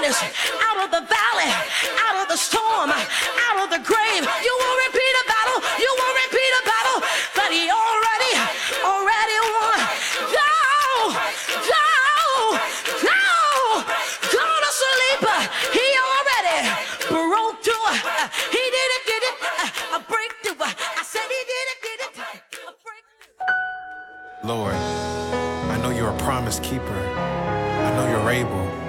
darkness, out of the valley, out of the storm, out of the grave. You won't repeat a battle. You won't repeat a battle that he already won. Go, go, go, go to sleep. He already broke through. He did it, a breakthrough. I said he did it, a breakthrough. Lord, I know you're a promise keeper. I know you're able.